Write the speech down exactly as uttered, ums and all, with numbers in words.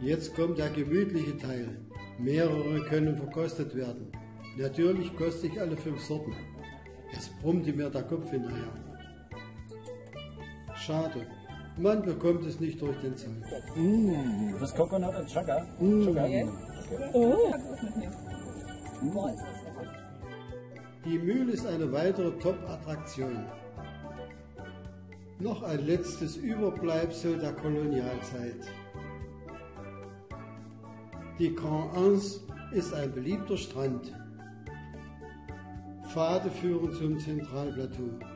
Jetzt kommt der gemütliche Teil. Mehrere können verkostet werden. Natürlich koste ich alle fünf Sorten. Es brummte mir der Kopf hinterher. Schade, man bekommt es nicht durch den Zoll. Mm, das Coconut and Sugar. Mm. Sugar. Yes. Okay. Oh. Die Mühle ist eine weitere Top-Attraktion. Noch ein letztes Überbleibsel der Kolonialzeit. Die Grand Anse ist ein beliebter Strand. Pfade führen zum Zentralplateau.